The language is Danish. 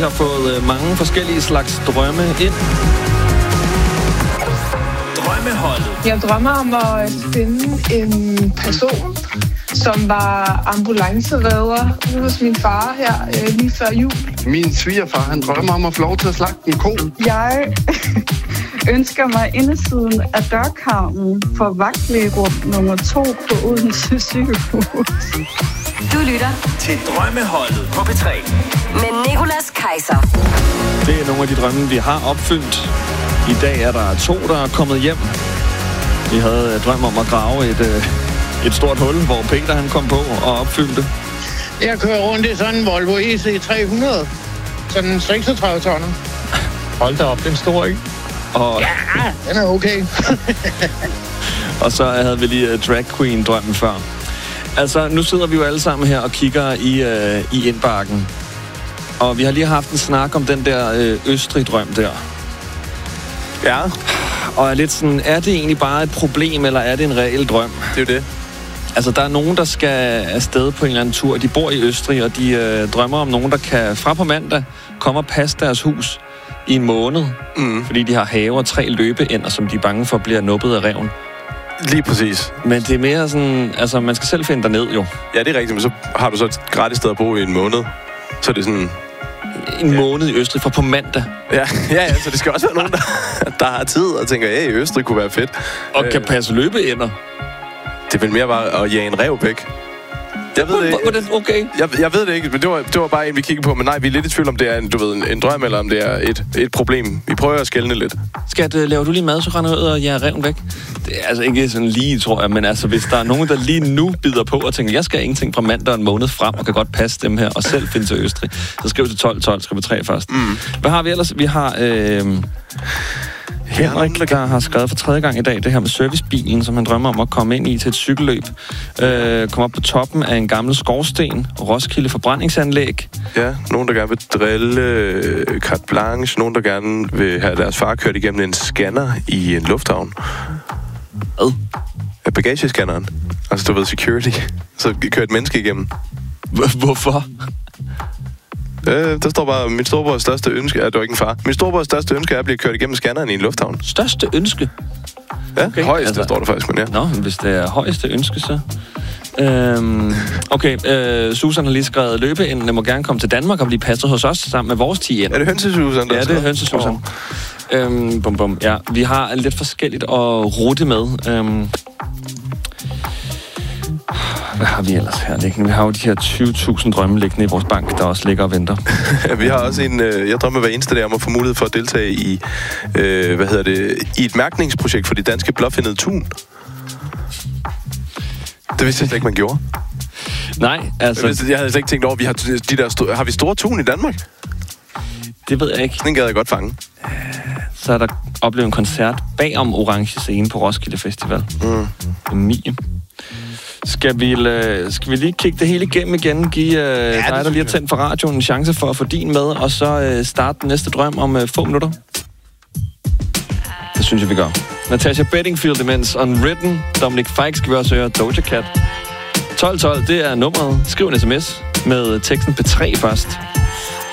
har fået mange forskellige slags drømme ind. Drømmeholdet. Jeg drømmer om at finde en person, som var ambulanceredder hos min far her lige før jul. Min svigerfar, han drømmer om at få lov til at slagte en ko. Jeg ønsker mig indersiden af dørkarmen for vagtlægerum nummer 2 på Odense sygehus. Du lytter til Drømmeholdet på P3 med Nicolas Kaiser. Det er nogle af de drømme, vi har opfyldt. I dag er der 2, der er kommet hjem. Vi havde drøm om at grave et stort hul, hvor Peter han kom på og opfyldte. Jeg kører rundt i sådan en Volvo EC300. Sådan en 36 tonner. Hold da op, den store, ikke? Og, ja, den er okay. og så havde vi lige drag queen-drømmen før. Altså, nu sidder vi jo alle sammen her og kigger i indbakken. Og vi har lige haft en snak om den der Østrig-drøm der. Ja. Og er lidt sådan, er det egentlig bare et problem, eller er det en reel drøm? Det er jo det. Altså, der er nogen, der skal afsted på en eller anden tur. De bor i Østrig, og de drømmer om nogen, der kan fra på mandag komme og passe deres hus i en måned. Fordi de har have og 3 løbeænder, som de er bange for bliver nuppet af ræven. Lige præcis. Men det er mere sådan, altså man skal selv finde derned jo. Ja, det er rigtigt, men så har du så et gratis sted at bo i en måned. Så er det sådan... En måned i Østrig fra på mandag. Ja, så det skal også være nogen, der har tid og tænker, ja, Østrig kunne være fedt. Og kan passe løbeænder. Det er vel mere bare at jage en ræv væk. Jeg ved det ikke. Hvordan? Okay. Jeg ved det ikke, men det var bare en, vi kiggede på. Men nej, vi er lidt i tvivl om det er en drøm, eller om det er et problem. Vi prøver at skelne lidt. Laver du lige mad, så render jeg ud og jager ræven væk? Det er altså ikke sådan lige, tror jeg. Men altså, hvis der er nogen, der lige nu bider på og tænker, jeg skal ingenting fra mandag og en måned frem, og kan godt passe dem her, og selv finde til Østrig, så skriv til 1212, skriv 3 først. Hvad har vi ellers? Vi har... Henrik, der har skrevet for 3. gang i dag det her med servicebilen, som han drømmer om at komme ind i til et cykelløb. Komme op på toppen af en gammel skorsten, Roskilde forbrændingsanlæg. Ja, nogen, der gerne vil drille carte blanche, nogen, der gerne vil have deres far kørt igennem en scanner i en lufthavn. Hvad? Ja, bagagescanneren. Altså, du ved, security. Så kører et menneske igennem. Hvorfor? Der står bare, min storebrors største ønske er, det var ikke en far. Min storebrors største ønske er at blive kørt igennem scanneren i en lufthavn. Største ønske? Ja, okay, højeste altså, står der faktisk, men ja. Nå, hvis det er højeste ønske, så... Susan har lige skrevet, løbeændene må gerne komme til Danmark og blive passet hos os sammen med vores 10 ender. Er det Hønse-Susan? Ja, det er Hønse-Susan. Ja, vi har lidt forskelligt at rute med. Hvad har vi ellers her liggende? Vi har jo de her 20.000 drømme liggende i vores bank, der også ligger og venter. Vi har også en... Jeg drømmer hver eneste dag om at få mulighed for at deltage i... i et mærkningsprojekt for de danske blåfindede tun. Det vidste jeg ikke, man gjorde. Nej, altså... Jeg havde slet ikke tænkt over, vi har de der... Har vi store tun i Danmark? Det ved jeg ikke. Den gad jeg godt fange. Så er der oplevet en koncert bagom Orange Scene på Roskilde Festival. Skal vi lige kigge det hele igennem igen? Give dig, der lige har tændt for radioen, en chance for at få din med, og så starte den næste drøm om få minutter? Det synes jeg, vi gør. Natasha Bedingfield imens, Unwritten. Dominic Fike skal vi også høre, Doja Cat. 1212, det er nummeret. Skriv en sms med teksten P3 først.